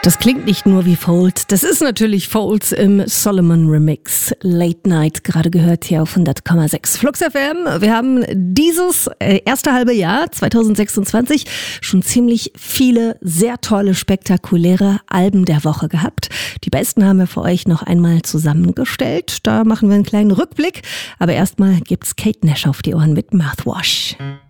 Das klingt nicht nur wie Folds, das ist natürlich Folds im Solomon Remix. Late Night, gerade gehört hier auf 100,6 Flux FM. Wir haben dieses erste halbe Jahr 2026 schon ziemlich viele sehr tolle, spektakuläre Alben der Woche gehabt. Die besten haben wir für euch noch einmal zusammengestellt. Da machen wir einen kleinen Rückblick. Aber erstmal gibt's Kate Nash auf die Ohren mit Mouthwash.